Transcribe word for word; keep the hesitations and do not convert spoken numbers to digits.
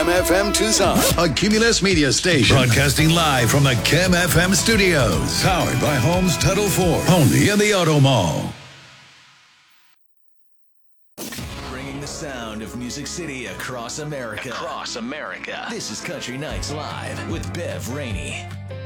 Chem F M Tucson, a Cumulus media station. Broadcasting live from the Chem F M studios. Powered by Holmes Tuttle Ford. Only in the Auto Mall. Bringing the sound of Music City across America. Across America. This is Country Nights Live with Bev Rainey.